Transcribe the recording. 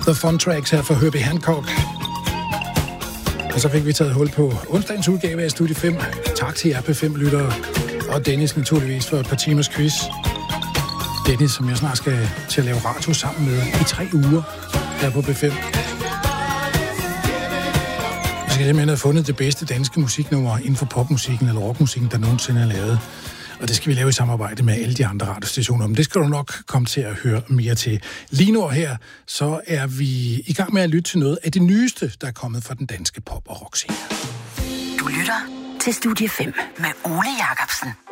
The Fun Tracks her fra Herbie Hancock. Og så fik vi taget hul på onsdagens udgave af Studie 5. Tak til jer P5-lyttere. Og Dennis naturligvis for et par timers quiz. Dennis, som jeg snart skal til at lave radio sammen med i 3 uger her på P5. Jeg skal simpelthen have fundet det bedste danske musiknummer inden for popmusikken eller rockmusikken, der nogensinde er lavet. Og det skal vi lave i samarbejde med alle de andre radiostationer. Men det skal du nok komme til at høre mere til. Lige nu her, så er vi i gang med at lytte til noget af det nyeste, der er kommet fra den danske pop- og rockscene. Du lytter til Studie 5 med Ole Jacobsen.